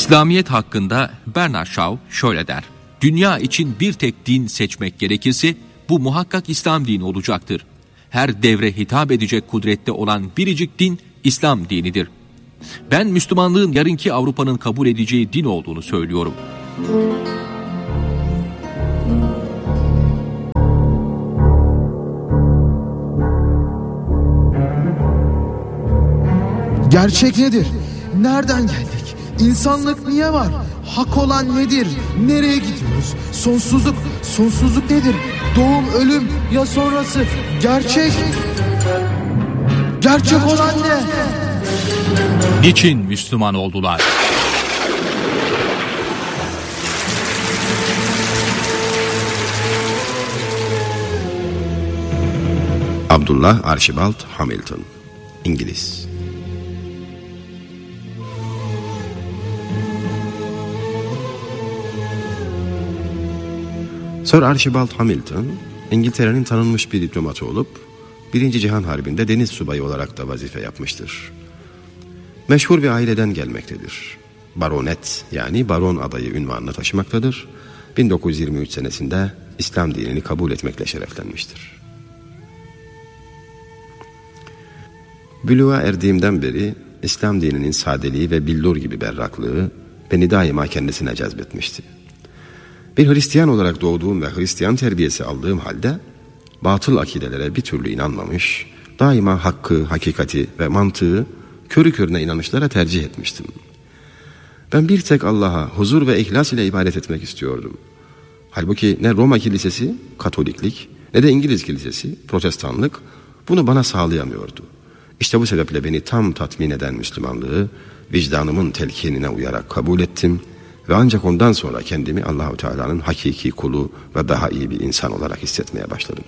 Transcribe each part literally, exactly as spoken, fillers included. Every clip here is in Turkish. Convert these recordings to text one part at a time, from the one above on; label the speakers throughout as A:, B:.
A: İslamiyet hakkında Bernard Shaw şöyle der: dünya için bir tek din seçmek gerekirse bu muhakkak İslam dini olacaktır. Her devre hitap edecek kudrette olan biricik din İslam dinidir. Ben Müslümanlığın yarınki Avrupa'nın kabul edeceği din olduğunu söylüyorum.
B: Gerçek nedir? Nereden geldik? İnsanlık niye var? Hak olan nedir? Nereye gidiyoruz? Sonsuzluk, sonsuzluk nedir? Doğum, ölüm ya sonrası? Gerçek, gerçek olan ne?
A: Niçin Müslüman oldular?
C: Abdullah Archibald Hamilton, İngiliz. Sir Archibald Hamilton, İngiltere'nin tanınmış bir diplomatı olup, Birinci Cihan Harbi'nde deniz subayı olarak da vazife yapmıştır. Meşhur bir aileden gelmektedir. Baronet, yani baron adayı unvanını taşımaktadır. bin dokuz yüz yirmi üç senesinde İslam dinini kabul etmekle şereflenmiştir. Büluğa erdiğimden beri İslam dininin sadeliği ve billur gibi berraklığı beni daima kendisine cezbetmişti. Bir Hristiyan olarak doğduğum ve Hristiyan terbiyesi aldığım halde batıl akidelere bir türlü inanmamış, daima hakkı, hakikati ve mantığı körü körüne inanışlara tercih etmiştim. Ben bir tek Allah'a huzur ve ihlas ile ibadet etmek istiyordum. Halbuki ne Roma Kilisesi, Katoliklik, ne de İngiliz Kilisesi, Protestanlık bunu bana sağlayamıyordu. İşte bu sebeple beni tam tatmin eden Müslümanlığı vicdanımın telkinine uyarak kabul ettim ve ancak ondan sonra kendimi Allahu Teala'nın hakiki kulu ve daha iyi bir insan olarak hissetmeye başladım.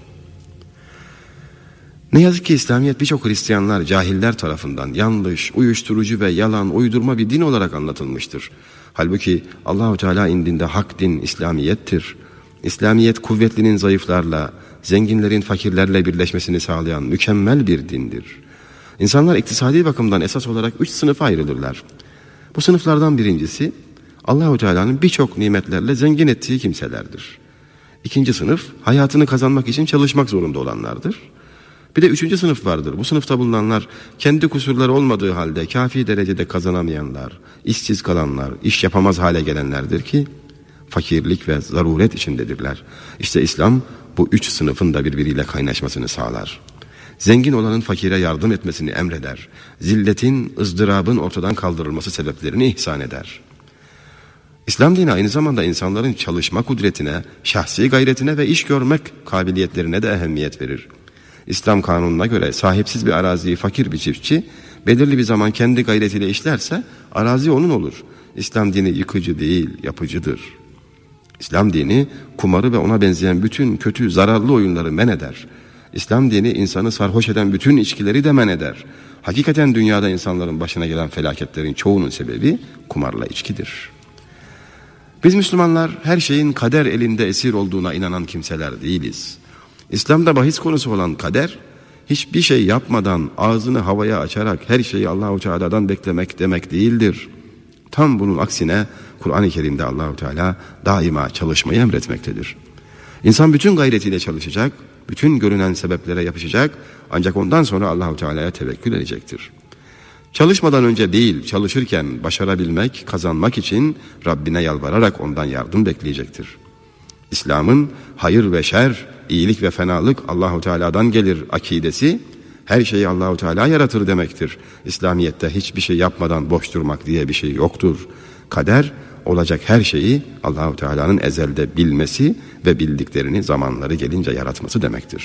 C: Ne yazık ki İslamiyet birçok Hristiyanlar, cahiller tarafından yanlış, uyuşturucu ve yalan, uydurma bir din olarak anlatılmıştır. Halbuki Allahu Teala indinde hak din İslamiyettir. İslamiyet kuvvetlinin zayıflarla, zenginlerin fakirlerle birleşmesini sağlayan mükemmel bir dindir. İnsanlar iktisadi bakımdan esas olarak üç sınıfa ayrılırlar. Bu sınıflardan birincisi Allahu Teala'nın birçok nimetlerle zengin ettiği kimselerdir. İkinci sınıf hayatını kazanmak için çalışmak zorunda olanlardır. Bir de üçüncü sınıf vardır. Bu sınıfta bulunanlar kendi kusurları olmadığı halde kafi derecede kazanamayanlar, işsiz kalanlar, iş yapamaz hale gelenlerdir ki fakirlik ve zaruret içindedirler. İşte İslam bu üç sınıfın da birbiriyle kaynaşmasını sağlar. Zengin olanın fakire yardım etmesini emreder. Zilletin, ızdırabın ortadan kaldırılması sebeplerini ihsan eder. İslam dini aynı zamanda insanların çalışma kudretine, şahsi gayretine ve iş görmek kabiliyetlerine de ehemmiyet verir. İslam kanununa göre sahipsiz bir araziyi fakir bir çiftçi belirli bir zaman kendi gayretiyle işlerse arazi onun olur. İslam dini yıkıcı değil, yapıcıdır. İslam dini kumarı ve ona benzeyen bütün kötü, zararlı oyunları men eder. İslam dini insanı sarhoş eden bütün içkileri de men eder. Hakikaten dünyada insanların başına gelen felaketlerin çoğunun sebebi kumarla içkidir. Biz Müslümanlar her şeyin kader elinde esir olduğuna inanan kimseler değiliz. İslam'da bahis konusu olan kader, hiçbir şey yapmadan ağzını havaya açarak her şeyi Allah-u Teala'dan beklemek demek değildir. Tam bunun aksine Kur'an-ı Kerim'de Allah-u Teala daima çalışmayı emretmektedir. İnsan bütün gayretiyle çalışacak, bütün görünen sebeplere yapışacak, ancak ondan sonra Allah-u Teala'ya tevekkül edecektir. Çalışmadan önce değil, çalışırken başarabilmek, kazanmak için Rabbine yalvararak ondan yardım bekleyecektir. İslam'ın hayır ve şer, iyilik ve fenalık Allah-u Teala'dan gelir akidesi, her şeyi Allah-u Teala yaratır demektir. İslamiyet'te hiçbir şey yapmadan boş durmak diye bir şey yoktur. Kader, olacak her şeyi Allah-u Teala'nın ezelde bilmesi ve bildiklerini zamanları gelince yaratması demektir.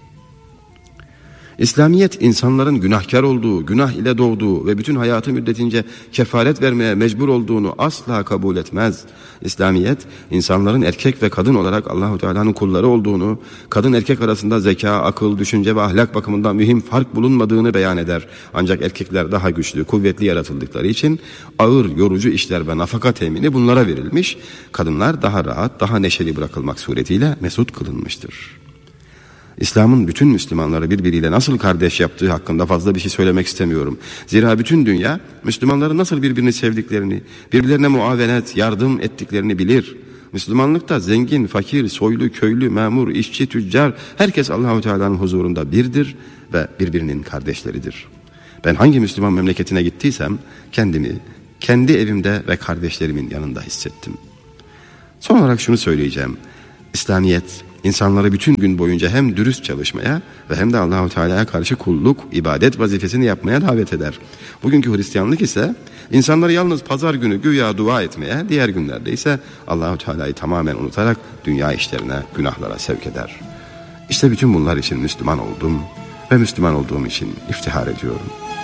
C: İslamiyet insanların günahkar olduğu, günah ile doğduğu ve bütün hayatı müddetince kefaret vermeye mecbur olduğunu asla kabul etmez. İslamiyet insanların erkek ve kadın olarak Allah-u Teala'nın kulları olduğunu, kadın erkek arasında zeka, akıl, düşünce ve ahlak bakımından mühim fark bulunmadığını beyan eder. Ancak erkekler daha güçlü, kuvvetli yaratıldıkları için ağır, yorucu işler ve nafaka temini bunlara verilmiş. Kadınlar daha rahat, daha neşeli bırakılmak suretiyle mesut kılınmıştır. İslam'ın bütün Müslümanları birbiriyle nasıl kardeş yaptığı hakkında fazla bir şey söylemek istemiyorum. Zira bütün dünya Müslümanların nasıl birbirini sevdiklerini, birbirlerine muavenet, yardım ettiklerini bilir. Müslümanlıkta zengin, fakir, soylu, köylü, memur, işçi, tüccar herkes Allah-u Teala'nın huzurunda birdir ve birbirinin kardeşleridir. Ben hangi Müslüman memleketine gittiysem kendimi kendi evimde ve kardeşlerimin yanında hissettim. Son olarak şunu söyleyeceğim. İslamiyet insanları bütün gün boyunca hem dürüst çalışmaya ve hem de Allah-u Teala'ya karşı kulluk, ibadet vazifesini yapmaya davet eder. Bugünkü Hristiyanlık ise insanları yalnız pazar günü güya dua etmeye, diğer günlerde ise Allah-u Teala'yı tamamen unutarak dünya işlerine, günahlara sevk eder. İşte bütün bunlar için Müslüman oldum ve Müslüman olduğum için iftihar ediyorum.